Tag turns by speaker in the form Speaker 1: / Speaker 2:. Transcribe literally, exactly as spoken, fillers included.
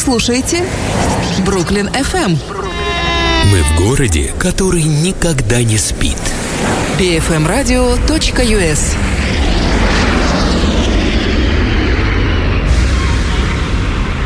Speaker 1: слушаете Бруклин эф эм.
Speaker 2: Мы в городе, который никогда не спит.
Speaker 1: би эф эм радио точка ю эс.